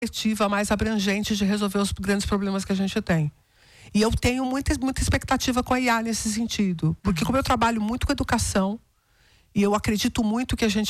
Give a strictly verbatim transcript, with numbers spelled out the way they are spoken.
perspectiva mais abrangente de resolver os grandes problemas que a gente tem. E eu tenho muita, muita expectativa com a I A nesse sentido. Porque como eu trabalho muito com educação, e eu acredito muito que a gente